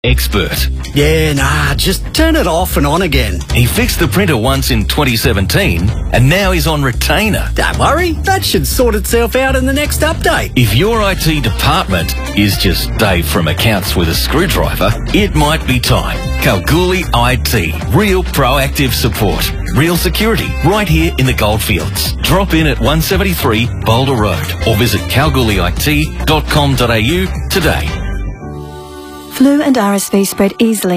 expert. Yeah, nah, just turn it off and on again. He fixed the printer once in 2017 and now he's on retainer. Don't worry, that should sort itself out in the next update. If your IT department is just Dave from accounts with a screwdriver, it might be time. Kalgoorlie IT. Real proactive support. Real security. Right here in the Goldfields. Drop in at 173 Boulder Road or visit kalgoorlieit.com.au today. Flu and RSV spread easily